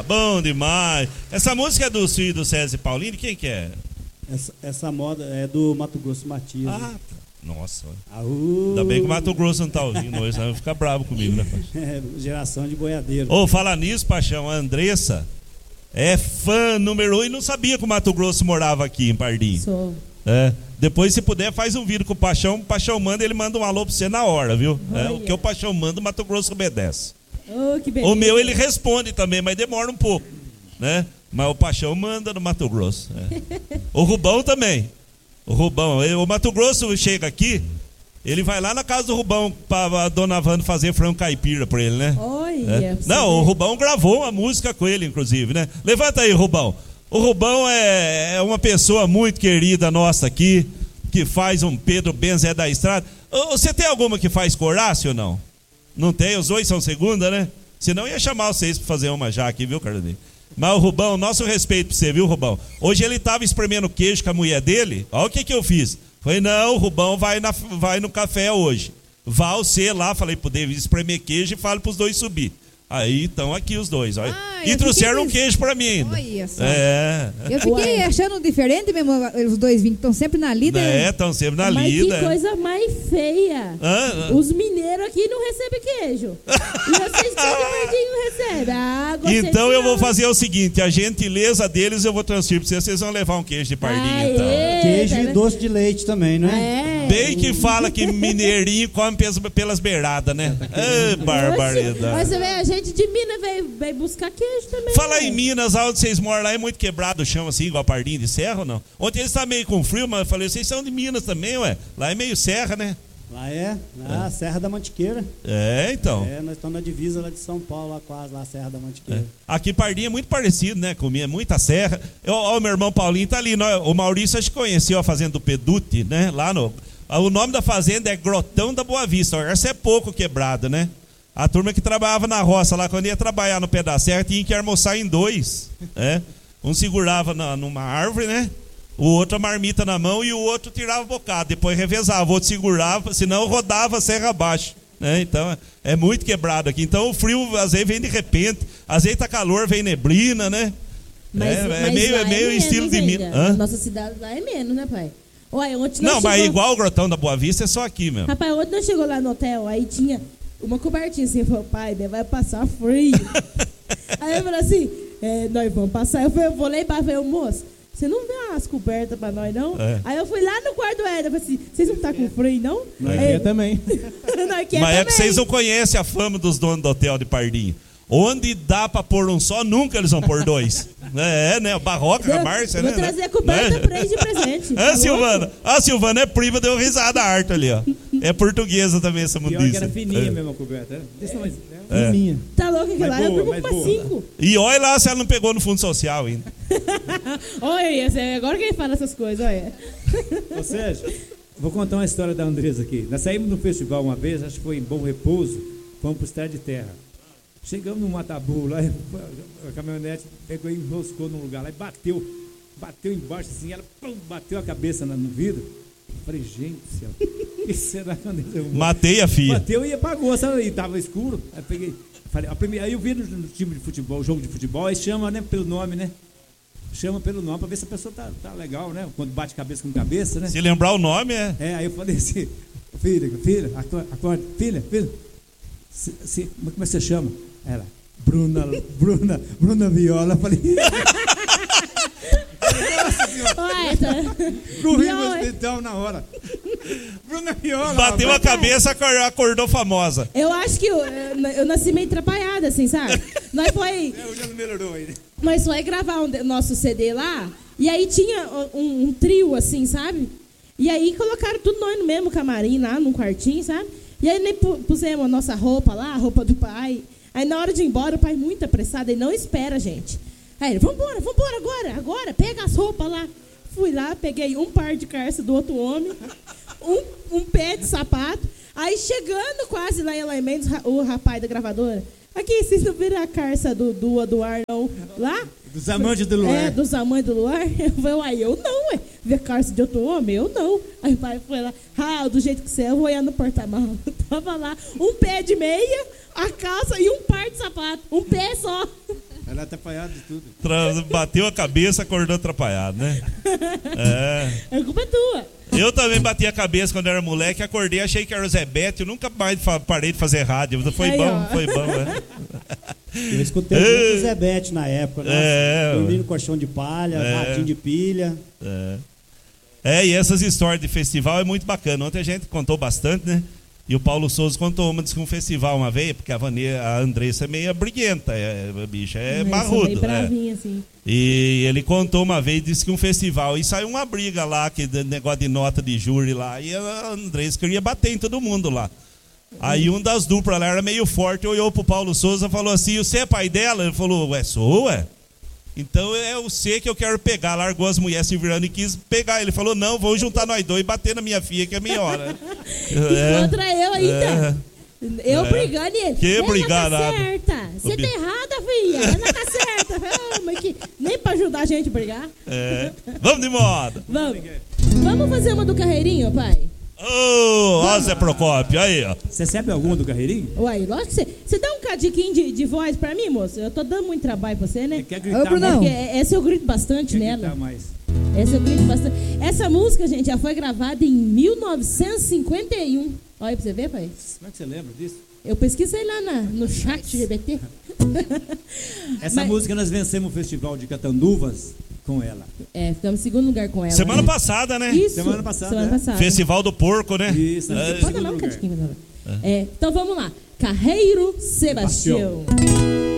bom demais. Essa música é do filho do César e Paulinho, quem que é? Essa moda é do Mato Grosso Matias. Ah, tá. Nossa. Ainda bem que o Mato Grosso não tá ouvindo hoje, senão vai ficar bravo comigo, né, Paixão? Geração de boiadeiro. Ô, fala nisso, Paixão, a Andressa é fã número 1 e não sabia que o Mato Grosso morava aqui em Pardinho. Sou. Depois, se puder, faz um vídeo com o Paixão manda, ele manda um alô pra você na hora, viu? O que o Paixão manda, o Mato Grosso obedece. Que beleza. O meu ele responde também, mas demora um pouco, né? Mas o Paixão manda no Mato Grosso. O Rubão também. O Mato Grosso chega aqui, ele vai lá na casa do Rubão pra dona Wanda fazer frango caipira pra ele, né? Não, o Rubão gravou uma música com ele, inclusive, né? Levanta aí, Rubão. O Rubão é uma pessoa muito querida nossa aqui, que faz um Pedro Benzé da Estrada. Você tem alguma que faz com Horácio ou não? Não tem? Os dois são segunda, né? Senão ia chamar vocês pra fazer uma já aqui, viu, Carlinhos? Mas o Rubão, nosso respeito pra você, viu, Rubão? Hoje ele tava espremendo queijo com a mulher dele. Olha o que eu fiz. Falei, não, o Rubão vai no café hoje. Vá você lá, falei pro David espremer queijo e fale pros dois subir. Aí estão aqui os dois, olha. E trouxeram um queijo pra mim ainda. Olha só. Eu fiquei achando diferente mesmo, os dois vinhos estão sempre na lida. Estão sempre na Mas lida. Que coisa mais feia. Os mineiros aqui não recebem queijo. E vocês não recebem. Então eu vou fazer o seguinte, a gentileza deles eu vou transferir pra vocês vão levar um queijo de Pardinho. Então. Queijo e doce de leite também, né? Bem que fala que mineirinho come pelas beiradas, né? Barbaridade. Mas você vê, a gente de Minas veio buscar queijo também. Fala em Minas, onde vocês moram lá, é muito quebrado o chão assim, igual Pardinho de serra ou não? Ontem eles estavam meio com frio, mas eu falei, vocês são de Minas também, ué? Lá é meio serra, né? Lá Serra da Mantiqueira. Então. Nós estamos na divisa lá de São Paulo, lá quase, lá Serra da Mantiqueira. Aqui Pardinho é muito parecido, né? Comia muita serra. O meu irmão Paulinho tá ali, o Maurício acho que conheceu a fazenda do Pedute, né? Lá o nome da fazenda é Grotão da Boa Vista. Essa é pouco quebrada, né? A turma que trabalhava na roça lá, quando ia trabalhar no pé da serra, tinha que almoçar em dois, né? Um segurava numa árvore, né? O outro a marmita na mão e o outro tirava bocado. Depois revezava, o outro segurava, senão rodava a serra abaixo, né? Então é muito quebrado aqui. Então o frio às vezes vem de repente, às vezes tá calor, vem neblina, né? Mas é meio estilo de Minas. Nossa cidade lá é menos, né, pai? Ué, ontem não, mas igual o Grotão da Boa Vista é só aqui mesmo. Rapaz, ontem nós chegou lá no hotel, aí tinha uma cobertinha assim, falou, pai, vai passar frio. Aí eu falei assim, nós vamos passar. Eu vou lá e falei, moço, você não vê umas cobertas pra nós, não? Aí eu fui lá no quarto do Éder, falei assim, vocês não tá com frio, não? Nós quer também. Mas é que vocês não conhecem a fama dos donos do hotel de Pardinho. Onde dá pra pôr um só, nunca eles vão pôr dois. né? Barroca, a Márcia, né? Vou trazer a coberta pra eles de presente. A Silvana é prima, deu risada arte ali, ó. É portuguesa também essa mundiça. Pior que era fininha mesmo a coberta. Fininha. Tá louco aquilo lá? Eu pego uma 5. E olha lá se ela não pegou no fundo social ainda. Olha, agora quem fala essas coisas, olha. Ou seja, vou contar uma história da Andresa aqui. Nós saímos no festival uma vez, acho que foi em Bom Repouso, fomos pro Estrada de Terra. Chegamos no Matabu, lá a caminhonete pegou e enroscou num lugar lá e bateu embaixo assim, ela bateu a cabeça no vidro. Falei, gente do céu, o que será que aconteceu? Matei a filha. Bateu e apagou, sabe? E tava escuro. Aí peguei, aí eu vi no time de futebol, jogo de futebol, aí chama, né, pelo nome, né? Chama pelo nome pra ver se a pessoa tá legal, né? Quando bate cabeça com cabeça, né? Se lembrar o nome, aí eu falei assim, filha, acorda, filha. Como é que você chama? Ela, Bruna Viola. Eu falei. Nossa senhora. Corri no hospital na hora. Bruna Viola. Bateu a cabeça, acordou famosa. Eu acho que eu nasci meio atrapalhada, assim, sabe? Nós foi. Já não melhorou ainda. Nós foi gravar nosso CD lá, e aí tinha um trio, assim, sabe? E aí colocaram tudo nós no mesmo camarim lá, num quartinho, sabe? E aí nem pusemos a nossa roupa lá, a roupa do pai. Aí na hora de ir embora, o pai muito apressado, ele não espera a gente. Aí ele, vambora agora, pega as roupas lá. Fui lá, peguei um par de calça do outro homem, um pé de sapato. Aí chegando quase lá em Elaine Mendes, o rapaz da gravadora, aqui, vocês não viram a calça do ar, não? Lá? Dos amantes do luar. Dos amantes do luar. Eu falei, eu não, ver calça de outro homem, eu não. Aí o pai foi lá, do jeito que você é, eu vou olhar no porta-malas. Tava lá, um pé de meia, a calça e um par de sapato. Um pé só. Ela é atrapalhada de tudo. Bateu a cabeça, acordou atrapalhado, né? A culpa é tua. Eu também bati a cabeça quando era moleque, acordei, achei que era o Zé Beto, eu nunca mais parei de fazer rádio. Foi Aí, bom, ó. foi bom, né? Eu escutei muito o Zé Bete na época, né? Dormindo no colchão de palha, ratinho de pilha. E essas histórias de festival é muito bacana. Ontem a gente contou bastante, né? E o Paulo Souza contou disse que um festival uma vez, porque a Andressa é meio briguenta, a bicha é marrudo. Bem bravinha, assim. E ele contou uma vez, disse que um festival, e saiu uma briga lá, que negócio de nota de júri lá, e a Andressa queria bater em todo mundo lá. Aí um das duplas lá era meio forte, olhou pro Paulo Souza e falou assim: você é pai dela? Ele falou: ué, sou, ué? Então é o C que eu quero pegar. Largou as mulheres se virando e quis pegar. Ele falou: não, vou juntar nós dois e bater na minha filha, que é minha hora. E contra eu ainda. Eu brigando e ele. Que brigar ela tá nada. certa. Você tá errada, filha. Ela tá certa. Mas que, nem pra ajudar a gente a brigar. Vamos de moda. Vamos fazer uma do Carreirinho, pai? Ó, Zé Procópio, aí, ó. Você recebe alguma do Carreirinho? Uai, lógico que você dá um cadiquinho de voz pra mim, moço? Eu tô dando muito trabalho pra você, né? Quer gritar mais? Porque essa eu grito bastante Quer nela. gritar mais? Essa eu grito bastante. Essa música, gente, já foi gravada em 1951. Olha pra você ver, pai. Como é que você lembra disso? Eu pesquisei lá no chat GBT. Essa música nós vencemos o festival de Catanduvas com ela. Ficamos em segundo lugar com ela. Semana né? passada, né? Isso, Semana passada, semana é. passada. Festival do Porco, né? Isso, Pode dar um cadiquinho, então vamos lá. Carreiro Sebastião.